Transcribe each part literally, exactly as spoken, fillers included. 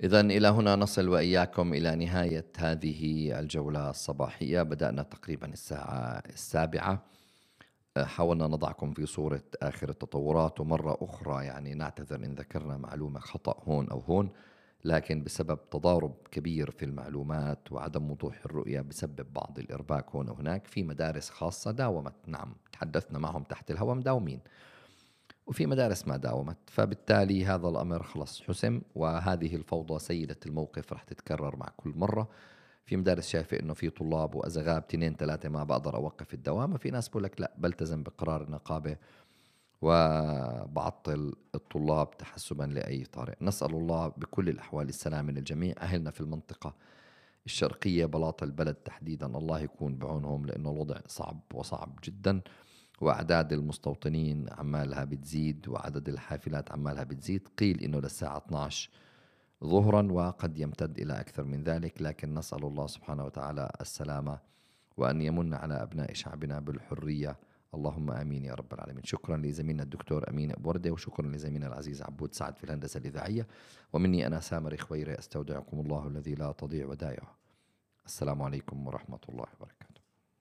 إذن إلى هنا نصل وإياكم إلى نهاية هذه الجولة الصباحية. بدأنا تقريبا الساعة السابعة. حاولنا نضعكم في صورة آخر التطورات، ومرة أخرى يعني نعتذر إن ذكرنا معلومة خطأ هون أو هون، لكن بسبب تضارب كبير في المعلومات وعدم وضوح الرؤية بسبب بعض الإرباك هون وهناك. في مدارس خاصة داومت، نعم تحدثنا معهم تحت الهواء مداومين، وفي مدارس ما داومت، فبالتالي هذا الأمر خلص حسم، وهذه الفوضى سيدة الموقف رح تتكرر مع كل مرة. في مدارس شايفة إنه في طلاب وإذا غاب تنين ثلاثة ما بقدر أوقف الدوام، في ناس بقول لك لا بلتزم بقرار النقابة وبعطل الطلاب تحسبا لأي طارئ. نسأل الله بكل الأحوال السلام من الجميع. أهلنا في المنطقة الشرقية بلاط البلد تحديدا الله يكون بعونهم، لأنه الوضع صعب وصعب جدا، وأعداد المستوطنين عمالها بتزيد وعدد الحافلات عمالها بتزيد. قيل إنه للساعة اثني عشر ظهرا وقد يمتد إلى أكثر من ذلك، لكن نسأل الله سبحانه وتعالى السلامة وأن يمن على أبناء شعبنا بالحرية، اللهم آمين يا رب العالمين. شكرا لزميلنا الدكتور أمين أبو وردة، وشكرا لزميلنا العزيز عبود سعد في الهندسة الإذاعية، ومني أنا سامر خويري أستودعكم الله الذي لا تضيع ودائعه. السلام عليكم ورحمة الله وبركاته.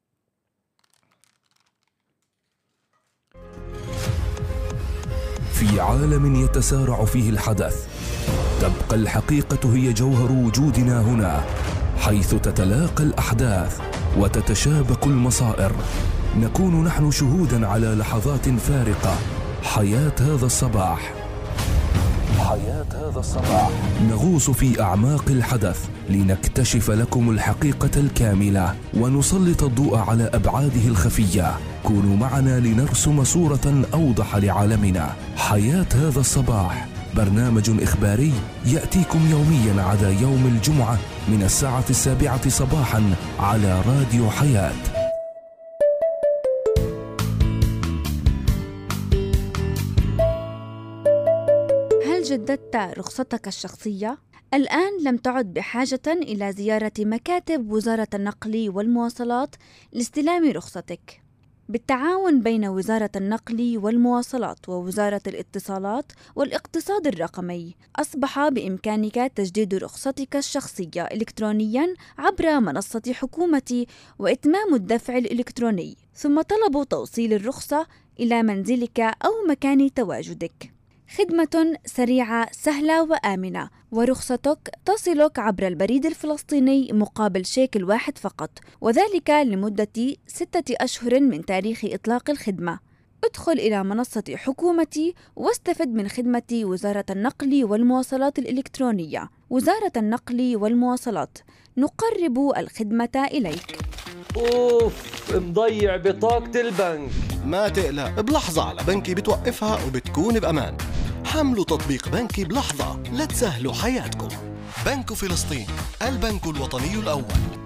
في عالم يتسارع فيه الحدث، تبقى الحقيقة هي جوهر وجودنا هنا، حيث تتلاقى الأحداث وتتشابك المصائر. نكون نحن شهودا على لحظات فارقة. حياة هذا الصباح، حياة هذا الصباح، نغوص في أعماق الحدث لنكتشف لكم الحقيقة الكاملة ونسلط الضوء على أبعاده الخفية. كونوا معنا لنرسم صورة أوضح لعالمنا. حياة هذا الصباح برنامج إخباري يأتيكم يوميا عدا يوم الجمعة من الساعة السابعة صباحا على راديو حياة. هل جددت رخصتك الشخصية؟ الآن لم تعد بحاجة إلى زيارة مكاتب وزارة النقل والمواصلات لاستلام رخصتك. بالتعاون بين وزارة النقل والمواصلات ووزارة الاتصالات والاقتصاد الرقمي، أصبح بإمكانك تجديد رخصتك الشخصية إلكترونياً عبر منصة حكومتي وإتمام الدفع الإلكتروني، ثم طلب توصيل الرخصة إلى منزلك أو مكان تواجدك. خدمة سريعة سهلة وآمنة، ورخصتك تصلك عبر البريد الفلسطيني مقابل شيكل واحد فقط، وذلك لمدة ستة أشهر من تاريخ إطلاق الخدمة. ادخل إلى منصة حكومتي واستفد من خدمة وزارة النقل والمواصلات الإلكترونية. وزارة النقل والمواصلات، نقرب الخدمة إليك. أوف، مضيع بطاقة البنك. ما تقلق، بلحظة على بنكي بتوقفها وبتكون بأمان. حملوا تطبيق بنكي بلحظة لتسهلوا حياتكم. بنك فلسطين، البنك الوطني الأول.